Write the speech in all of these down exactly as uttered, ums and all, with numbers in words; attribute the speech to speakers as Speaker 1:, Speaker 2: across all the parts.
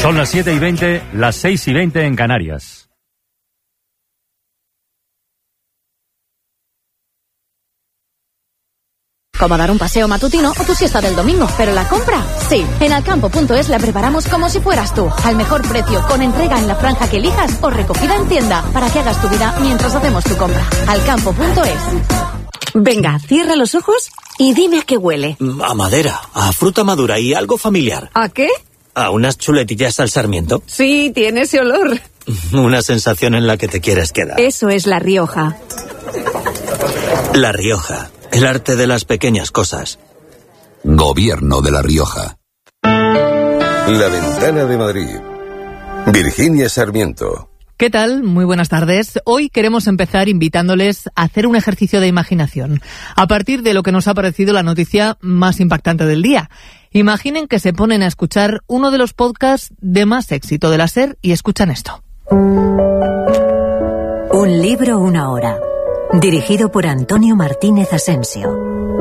Speaker 1: Son las siete y veinte, las seis y veinte en Canarias.
Speaker 2: Como dar un paseo matutino o tu siesta del domingo, pero la compra, sí. En alcampo punto es la preparamos como si fueras tú, al mejor precio, con entrega en la franja que elijas o recogida en tienda, para que hagas tu vida mientras hacemos tu compra. alcampo punto es.
Speaker 3: Venga, cierra los ojos y dime a qué huele.
Speaker 4: A madera, a fruta madura y algo familiar.
Speaker 3: ¿A qué?
Speaker 4: ¿A unas chuletillas al sarmiento?
Speaker 3: Sí, tiene ese olor.
Speaker 4: Una sensación en la que te quieres quedar.
Speaker 3: Eso es La Rioja.
Speaker 4: La Rioja, el arte de las pequeñas cosas.
Speaker 5: Gobierno de La Rioja.
Speaker 6: La Ventana de Madrid. Virginia Sarmiento.
Speaker 7: ¿Qué tal? Muy buenas tardes. Hoy queremos empezar invitándoles a hacer un ejercicio de imaginación, a partir de lo que nos ha parecido la noticia más impactante del día. Imaginen que se ponen a escuchar uno de los podcasts de más éxito de la SER y escuchan esto.
Speaker 8: Un libro, una hora. Dirigido por Antonio Martínez Asensio.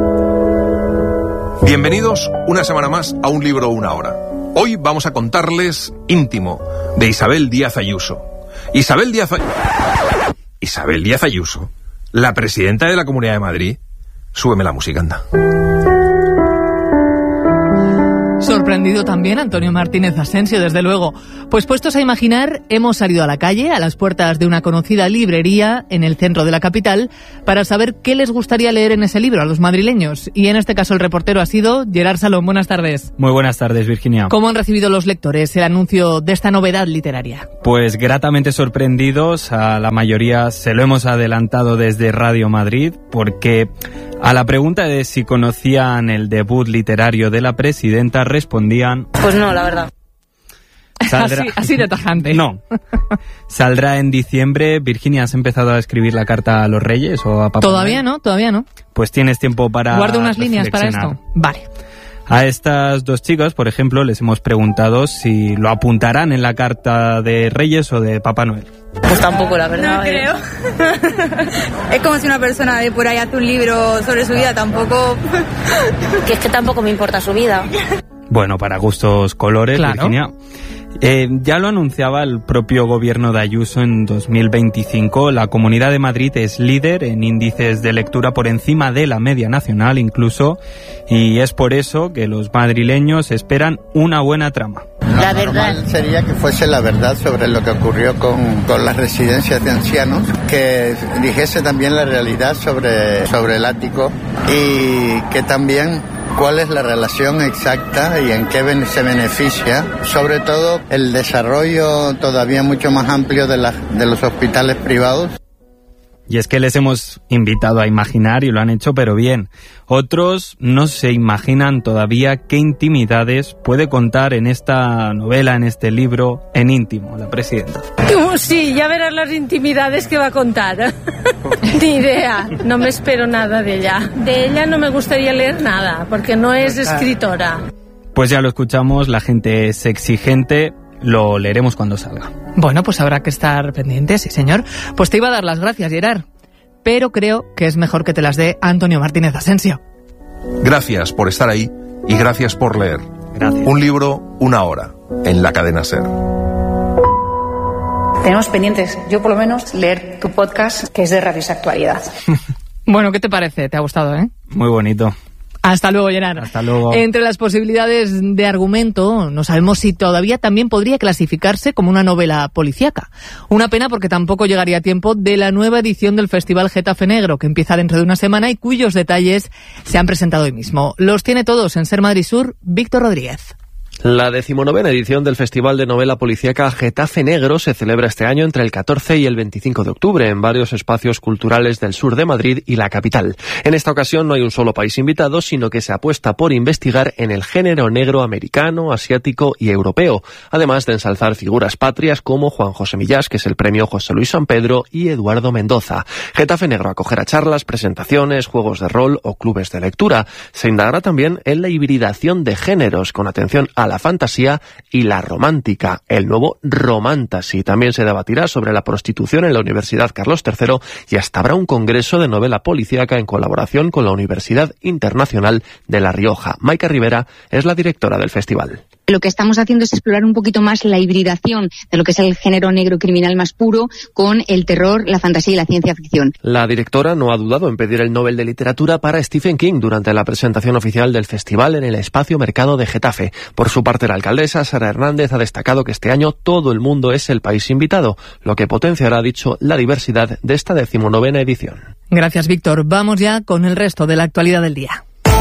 Speaker 9: Bienvenidos una semana más a Un libro, una hora. Hoy vamos a contarles Íntimo, de Isabel Díaz Ayuso. Isabel Díaz Ayuso. Isabel Díaz Ayuso, la presidenta de la Comunidad de Madrid. Súbeme la música, anda.
Speaker 7: Sorprendido también Antonio Martínez Asensio, desde luego. Pues puestos a imaginar, hemos salido a la calle, a las puertas de una conocida librería en el centro de la capital, para saber qué les gustaría leer en ese libro a los madrileños. Y en este caso el reportero ha sido Gerard Salón. Buenas tardes.
Speaker 10: Muy buenas tardes, Virginia.
Speaker 7: ¿Cómo han recibido los lectores el anuncio de esta novedad literaria?
Speaker 10: Pues gratamente sorprendidos. A la mayoría se lo hemos adelantado desde Radio Madrid, porque a la pregunta de si conocían el debut literario de la presidenta respondían...
Speaker 11: Pues no, la verdad.
Speaker 10: Saldrá...
Speaker 7: Así, así de tajante.
Speaker 10: No. Saldrá en diciembre. Virginia, ¿has empezado a escribir la carta a los Reyes o a Papá
Speaker 7: Todavía
Speaker 10: Noel?
Speaker 7: no, todavía no.
Speaker 10: Pues tienes tiempo para
Speaker 7: Guardo unas líneas para esto. Vale.
Speaker 10: A estas dos chicas, por ejemplo, les hemos preguntado si lo apuntarán en la carta de Reyes o de Papá Noel.
Speaker 11: Pues tampoco, la verdad.
Speaker 12: No creo. Es como si una persona de por ahí hace un libro sobre su vida, tampoco...
Speaker 11: Que es que tampoco me importa su vida.
Speaker 10: Bueno, para gustos colores,
Speaker 7: claro.
Speaker 10: Virginia. Eh, ya lo anunciaba el propio gobierno de Ayuso en dos mil veinticinco. La Comunidad de Madrid es líder en índices de lectura por encima de la media nacional incluso, y es por eso que los madrileños esperan una buena trama.
Speaker 13: La verdad sería que fuese la verdad sobre lo que ocurrió con, con las residencias de ancianos, que dijese también la realidad sobre, sobre el ático y que también cuál es la relación exacta y en qué se beneficia, sobre todo el desarrollo todavía mucho más amplio de, la, de los hospitales privados.
Speaker 10: Y es que les hemos invitado a imaginar y lo han hecho, pero bien. Otros no se imaginan todavía qué intimidades puede contar en esta novela, en este libro, en Íntimo, la presidenta.
Speaker 14: Uh, sí, ya verás las intimidades que va a contar. Ni idea, no me espero nada de ella. De ella no me gustaría leer nada, porque no es escritora.
Speaker 10: Pues ya lo escuchamos, la gente es exigente. Lo leeremos cuando salga.
Speaker 7: Bueno, pues habrá que estar pendientes, sí señor. Pues te iba a dar las gracias, Gerard, pero creo que es mejor que te las dé Antonio Martínez Asensio.
Speaker 9: Gracias por estar ahí y gracias por leer.
Speaker 10: Gracias.
Speaker 9: Un libro, una hora, en la cadena SER.
Speaker 12: Tenemos pendientes, yo por lo menos, leer tu podcast, que es de Radios Actualidad.
Speaker 7: Bueno, ¿qué te parece? ¿Te ha gustado, eh?
Speaker 10: Muy bonito.
Speaker 7: Hasta luego, Gerard.
Speaker 10: Hasta luego.
Speaker 7: Entre las posibilidades de argumento, no sabemos si todavía también podría clasificarse como una novela policíaca. Una pena porque tampoco llegaría a tiempo de la nueva edición del Festival Getafe Negro, que empieza dentro de una semana y cuyos detalles se han presentado hoy mismo. Los tiene todos en SER Madrid Sur, Víctor Rodríguez.
Speaker 15: La decimonovena edición del Festival de Novela Policíaca Getafe Negro se celebra este año entre el catorce y el veinticinco de octubre en varios espacios culturales del sur de Madrid y la capital. En esta ocasión no hay un solo país invitado, sino que se apuesta por investigar en el género negro americano, asiático y europeo, además de ensalzar figuras patrias como Juan José Millás, que es el premio José Luis San Pedro, y Eduardo Mendoza. Getafe Negro acogerá charlas, presentaciones, juegos de rol o clubes de lectura. Se indagará también en la hibridación de géneros, con atención a la fantasía y la romántica, el nuevo Romantasy. También se debatirá sobre la prostitución en la Universidad Carlos tercero y hasta habrá un congreso de novela policíaca en colaboración con la Universidad Internacional de La Rioja. Maica Rivera es la directora del festival.
Speaker 16: Lo que estamos haciendo es explorar un poquito más la hibridación de lo que es el género negro criminal más puro con el terror, la fantasía y la ciencia ficción.
Speaker 15: La directora no ha dudado en pedir el Nobel de Literatura para Stephen King durante la presentación oficial del festival en el Espacio Mercado de Getafe. Por su parte, la alcaldesa Sara Hernández ha destacado que este año todo el mundo es el país invitado, lo que potenciará, ha dicho, la diversidad de esta decimonovena edición.
Speaker 7: Gracias, Víctor. Vamos ya con el resto de la actualidad del día.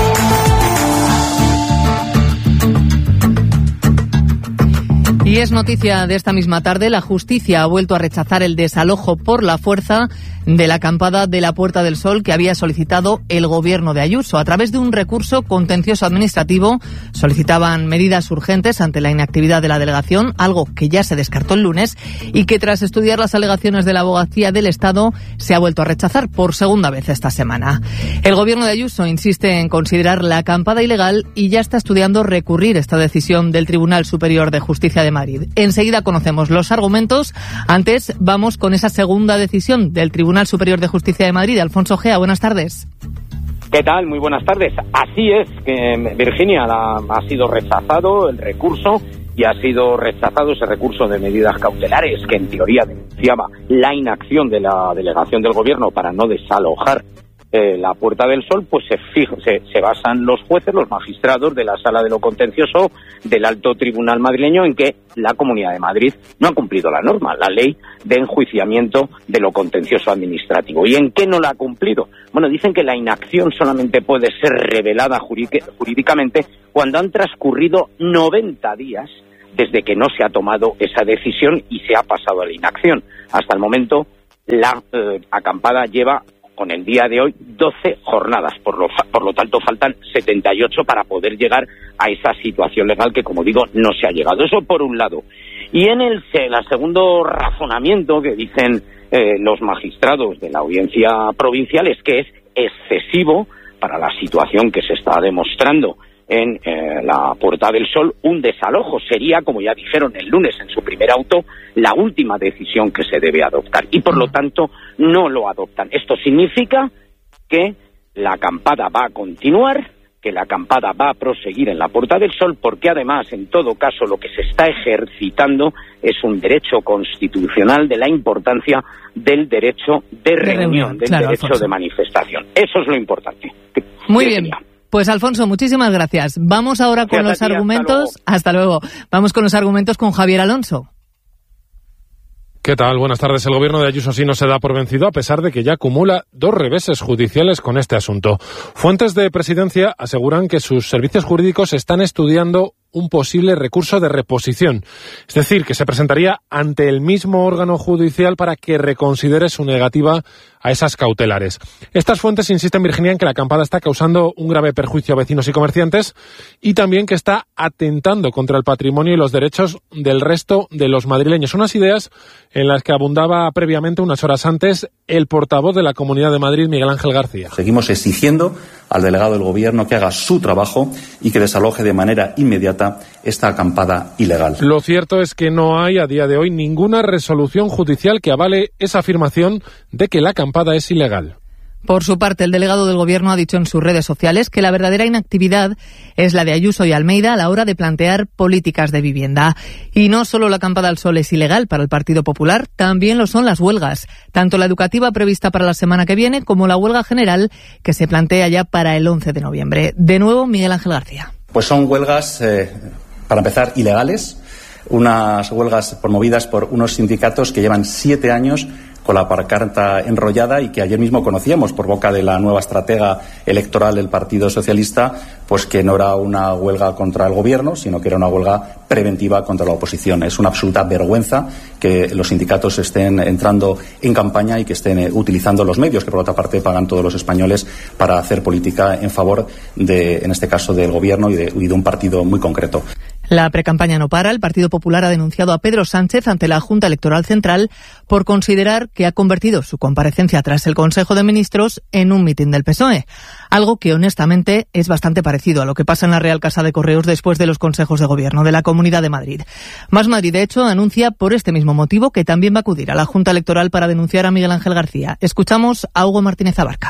Speaker 7: Y es noticia de esta misma tarde, la justicia ha vuelto a rechazar el desalojo por la fuerza de la acampada de la Puerta del Sol que había solicitado el gobierno de Ayuso. A través de un recurso contencioso administrativo solicitaban medidas urgentes ante la inactividad de la delegación, algo que ya se descartó el lunes y que tras estudiar las alegaciones de la Abogacía del Estado se ha vuelto a rechazar por segunda vez esta semana. El gobierno de Ayuso insiste en considerar la acampada ilegal y ya está estudiando recurrir esta decisión del Tribunal Superior de Justicia de Madrid. Enseguida conocemos los argumentos. Antes vamos con esa segunda decisión del Tribunal Superior de Justicia de Madrid. Alfonso Gea, buenas tardes.
Speaker 17: ¿Qué tal? Muy buenas tardes. Así es, que Virginia la, ha sido rechazado el recurso y ha sido rechazado ese recurso de medidas cautelares que en teoría denunciaba la inacción de la delegación del gobierno para no desalojar eh, la Puerta del Sol. Pues se, fijo, se, se basan los jueces, los magistrados de la Sala de lo Contencioso del Alto Tribunal madrileño en que la Comunidad de Madrid no ha cumplido la norma, la ley de enjuiciamiento de lo contencioso administrativo. ¿Y en qué no la ha cumplido? Bueno, dicen que la inacción solamente puede ser revelada jurídicamente cuando han transcurrido noventa días desde que no se ha tomado esa decisión y se ha pasado a la inacción. Hasta el momento, la eh, acampada lleva, con el día de hoy, doce jornadas. Por lo, por lo tanto, faltan setenta y ocho para poder llegar a esa situación legal que, como digo, no se ha llegado. Eso por un lado. Y en el, el segundo razonamiento que dicen eh, los magistrados de la Audiencia Provincial es que es excesivo para la situación que se está demostrando en eh, la Puerta del Sol. Un desalojo sería, como ya dijeron el lunes en su primer auto, la última decisión que se debe adoptar y por lo tanto no lo adoptan. Esto significa que la acampada va a continuar, que la acampada va a proseguir en la Puerta del Sol, porque además, en todo caso, lo que se está ejercitando es un derecho constitucional de la importancia del derecho de reunión, reunión del claro, derecho Alfonso. de manifestación. Eso es lo importante.
Speaker 7: Muy bien. Pues Alfonso, muchísimas gracias. Vamos ahora con los argumentos. Hasta luego. Vamos con los argumentos con Javier Alonso.
Speaker 18: ¿Qué tal? Buenas tardes. El gobierno de Ayuso sí no se da por vencido a pesar de que ya acumula dos reveses judiciales con este asunto. Fuentes de Presidencia aseguran que sus servicios jurídicos están estudiando un posible recurso de reposición. Es decir, que se presentaría ante el mismo órgano judicial para que reconsidere su negativa a esas cautelares. Estas fuentes insisten, Virginia, en que la acampada está causando un grave perjuicio a vecinos y comerciantes y también que está atentando contra el patrimonio y los derechos del resto de los madrileños. Unas ideas en las que abundaba previamente, unas horas antes, el portavoz de la Comunidad de Madrid, Miguel Ángel García.
Speaker 19: Seguimos exigiendo al delegado del Gobierno que haga su trabajo y que desaloje de manera inmediata esta acampada ilegal.
Speaker 18: Lo cierto es que no hay a día de hoy ninguna resolución judicial que avale esa afirmación de que la acampada es ilegal.
Speaker 7: Por su parte, el delegado del Gobierno ha dicho en sus redes sociales que la verdadera inactividad es la de Ayuso y Almeida a la hora de plantear políticas de vivienda. Y no solo la acampada al sol es ilegal para el Partido Popular, también lo son las huelgas, tanto la educativa prevista para la semana que viene como la huelga general que se plantea ya para el once de noviembre. De nuevo, Miguel Ángel García.
Speaker 19: Pues son huelgas, eh, para empezar, ilegales, unas huelgas promovidas por unos sindicatos que llevan siete años con la pancarta enrollada y que ayer mismo conocíamos por boca de la nueva estratega electoral del Partido Socialista, pues que no era una huelga contra el Gobierno, sino que era una huelga preventiva contra la oposición. Es una absoluta vergüenza que los sindicatos estén entrando en campaña y que estén utilizando los medios, que por otra parte pagan todos los españoles, para hacer política en favor de, en este caso, del Gobierno y de, y de un partido muy concreto.
Speaker 7: La precampaña no para. El Partido Popular ha denunciado a Pedro Sánchez ante la Junta Electoral Central por considerar que ha convertido su comparecencia tras el Consejo de Ministros en un mitin del P S O E. Algo que, honestamente, es bastante parecido a lo que pasa en la Real Casa de Correos después de los consejos de gobierno de la Comunidad de Madrid. Más Madrid, de hecho, anuncia por este mismo motivo que también va a acudir a la Junta Electoral para denunciar a Miguel Ángel García. Escuchamos a Hugo Martínez Abarca.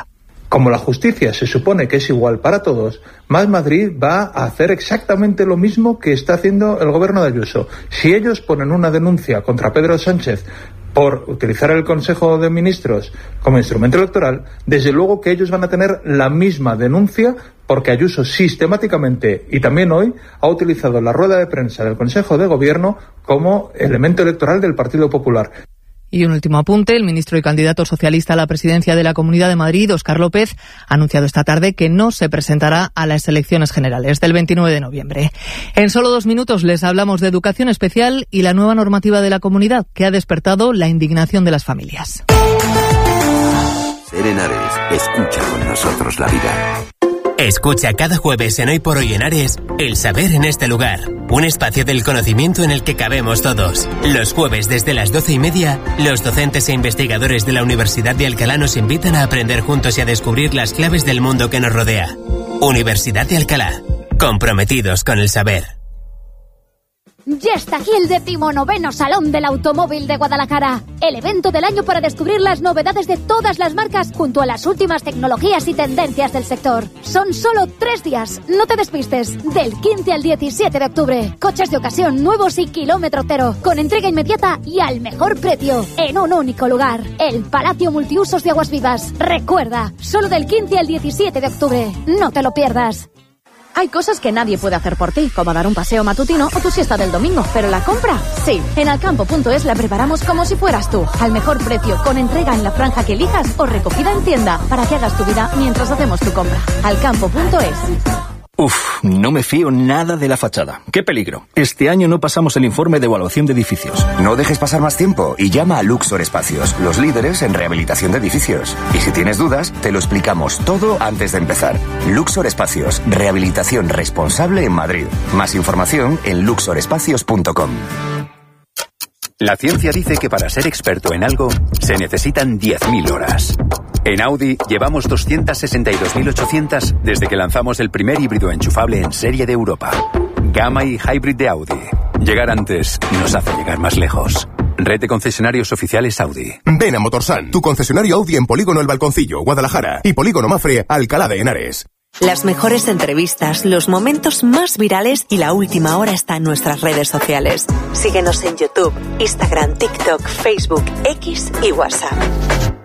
Speaker 20: Como la justicia se supone que es igual para todos, Más Madrid va a hacer exactamente lo mismo que está haciendo el gobierno de Ayuso. Si ellos ponen una denuncia contra Pedro Sánchez por utilizar el Consejo de Ministros como instrumento electoral, desde luego que ellos van a tener la misma denuncia, porque Ayuso sistemáticamente, y también hoy, ha utilizado la rueda de prensa del Consejo de Gobierno como elemento electoral del Partido Popular.
Speaker 7: Y un último apunte, el ministro y candidato socialista a la presidencia de la Comunidad de Madrid, Óscar López, ha anunciado esta tarde que no se presentará a las elecciones generales del veintinueve de noviembre. En solo dos minutos les hablamos de educación especial y la nueva normativa de la comunidad, que ha despertado la indignación de las familias.
Speaker 21: Ser Henares, escucha con nosotros la vida.
Speaker 22: Escucha cada jueves en Hoy por Hoy en Ares, El Saber en este lugar. Un espacio del conocimiento en el que cabemos todos. Los jueves desde las doce y media, los docentes e investigadores de la Universidad de Alcalá nos invitan a aprender juntos y a descubrir las claves del mundo que nos rodea. Universidad de Alcalá. Comprometidos con el saber.
Speaker 23: Ya está aquí el decimonoveno Salón del Automóvil de Guadalajara. El evento del año para descubrir las novedades de todas las marcas junto a las últimas tecnologías y tendencias del sector. Son solo tres días, no te despistes. Del quince al diecisiete de octubre. Coches de ocasión nuevos y kilómetro cero. Con entrega inmediata y al mejor precio. En un único lugar. El Palacio Multiusos de Aguas Vivas. Recuerda, solo del quince al diecisiete de octubre. No te lo pierdas.
Speaker 2: Hay cosas que nadie puede hacer por ti, como dar un paseo matutino o tu siesta del domingo, pero la compra, sí. En alcampo punto es la preparamos como si fueras tú, al mejor precio, con entrega en la franja que elijas o recogida en tienda, para que hagas tu vida mientras hacemos tu compra. alcampo punto es.
Speaker 24: Uf, no me fío nada de la fachada. ¡Qué peligro! Este año no pasamos el informe de evaluación de edificios.
Speaker 25: No dejes pasar más tiempo y llama a Luxor Espacios, los líderes en rehabilitación de edificios. Y si tienes dudas, te lo explicamos todo antes de empezar. Luxor Espacios, rehabilitación responsable en Madrid. Más información en luxor espacios punto com.
Speaker 26: La ciencia dice que para ser experto en algo se necesitan diez mil horas. En Audi llevamos doscientas sesenta y dos mil ochocientas desde que lanzamos el primer híbrido enchufable en serie de Europa. Gamma y Hybrid de Audi. Llegar antes nos hace llegar más lejos. Red de concesionarios oficiales Audi.
Speaker 27: Ven a Motorsan, tu concesionario Audi en Polígono El Balconcillo, Guadalajara, y Polígono Mafre, Alcalá de Henares.
Speaker 3: Las mejores entrevistas, los momentos más virales y la última hora está en nuestras redes sociales. Síguenos en YouTube, Instagram, TikTok, Facebook, X y WhatsApp.